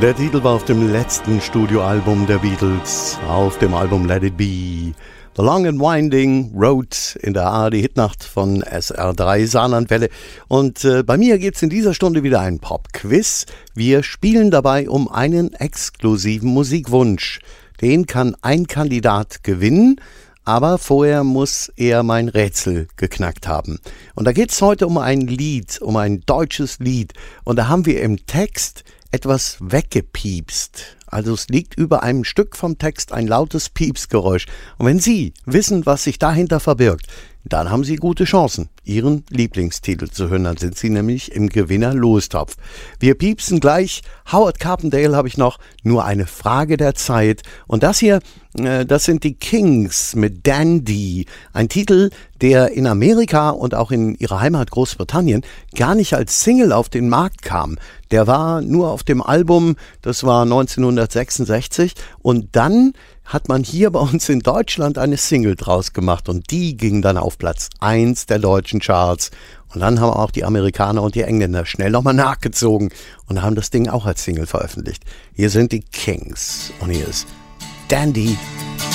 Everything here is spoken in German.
Der Titel war auf dem letzten Studioalbum der Beatles, auf dem Album Let It Be. The Long and Winding Road in der ARD-Hitnacht von SR3 Saarlandwelle. Und bei mir gibt's in dieser Stunde wieder ein Pop-Quiz. Wir spielen dabei um einen exklusiven Musikwunsch. Den kann ein Kandidat gewinnen, aber vorher muss er mein Rätsel geknackt haben. Und da geht's heute um ein Lied, um ein deutsches Lied. Und da haben wir im Text etwas weggepiepst. Also es liegt über einem Stück vom Text ein lautes Piepsgeräusch. Und wenn Sie wissen, was sich dahinter verbirgt, dann haben Sie gute Chancen, Ihren Lieblingstitel zu hören. Dann sind Sie nämlich im Gewinner-Lostopf. Wir piepsen gleich. Howard Carpendale habe ich noch. Nur eine Frage der Zeit. Und das hier, das sind die Kings mit Dandy. Ein Titel, der in Amerika und auch in ihrer Heimat Großbritannien gar nicht als Single auf den Markt kam. Der war nur auf dem Album, das war 1966. Und dann hat man hier bei uns in Deutschland eine Single draus gemacht und die ging dann auf Platz 1 der deutschen Charts. Und dann haben auch die Amerikaner und die Engländer schnell nochmal nachgezogen und haben das Ding auch als Single veröffentlicht. Hier sind die Kings und hier ist Dandy.